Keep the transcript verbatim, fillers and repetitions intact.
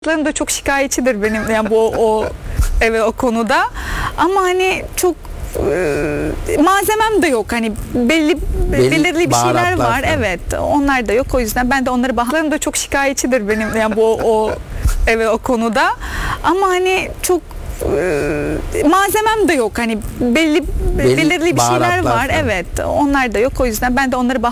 Larım da çok şikayetçidir benim yani bu o evet o konuda ama hani çok e, malzemem de yok hani belli, Belli belirli bir şeyler baharatlar var falan. evet onlar da yok o yüzden ben de onları baharatlarım da çok şikayetçidir benim yani bu o evet o konuda ama hani çok e, malzemem de yok hani belli, Belli belirli bir şeyler baharatlar var falan. evet onlar da yok o yüzden ben de onları